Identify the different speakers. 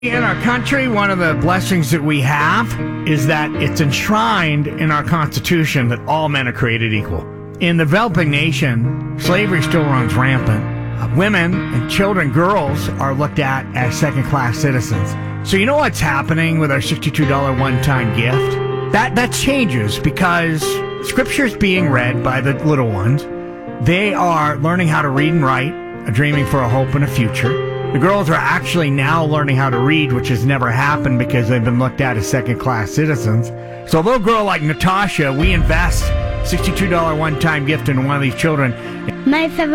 Speaker 1: In our country, one of the blessings that we have is that it's enshrined in our Constitution that all men are created equal. In the developing nation, slavery still runs rampant. Women and children, girls, are looked at as second-class citizens. So you know what's happening with our $62 one-time gift? That changes because Scripture is being read by the little ones. They are learning how to read and write, dreaming for a hope and a future. The girls are actually now learning how to read, which has never happened because they've been looked at as second-class citizens. So a little girl like Natasha, we invest $62 one-time gift in one of these children.
Speaker 2: My favorite